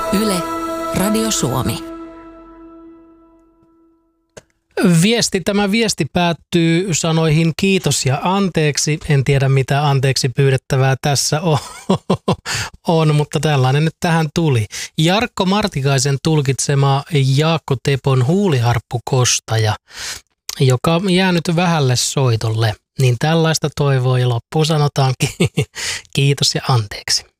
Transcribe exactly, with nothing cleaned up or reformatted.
Yle, Radio Suomi. Viesti, tämä viesti päättyy sanoihin kiitos ja anteeksi. En tiedä mitä anteeksi pyydettävää tässä on, mutta tällainen nyt tähän tuli. Jarkko Martikaisen tulkitsema Jaakko Tepon huuliharppukostaja, joka jäänyt vähälle soitolle. Niin tällaista toivoa ja loppuun sanotaankin kiitos ja anteeksi.